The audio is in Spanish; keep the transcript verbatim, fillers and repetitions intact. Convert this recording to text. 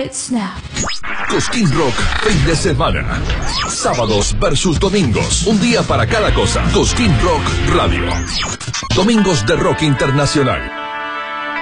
It's now. Cosquín Rock, fin de semana. Sábados versus domingos. Un día para cada cosa. Cosquín Rock Radio. Domingos de rock internacional.